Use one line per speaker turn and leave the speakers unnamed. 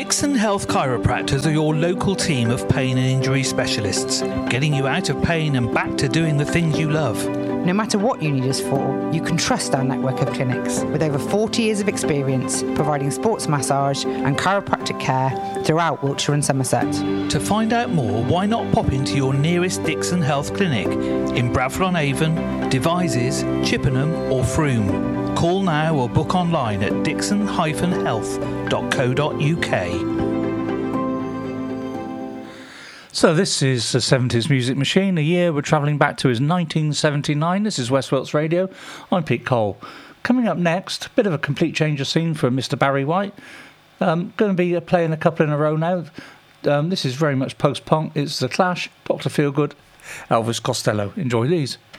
Dixon Health Chiropractors are your local team of pain and injury specialists, getting you out of pain and back to doing the things you love.
No matter what you need us for, you can trust our network of clinics with over 40 years of experience providing sports massage and chiropractic care throughout Wiltshire and Somerset.
To find out more, why not pop into your nearest Dixon Health Clinic in Bradford-on-Avon, Devizes, Chippenham or Frome. Call now or book online at dixon-health.co.uk.
So this is the 70s Music Machine. A year we're travelling back to is 1979. This is West Wilts Radio. I'm Pete Cole. Coming up next, a bit of a complete change of scene for Mr. Barry White. Going to be playing a couple in a row now. This is very much post-punk. It's The Clash, Dr. Feelgood, Elvis Costello. Enjoy these.